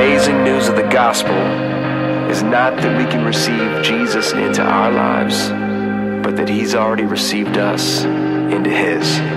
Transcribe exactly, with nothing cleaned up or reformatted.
amazing news of the gospel is not that we can receive Jesus into our lives, but that he's already received us into his.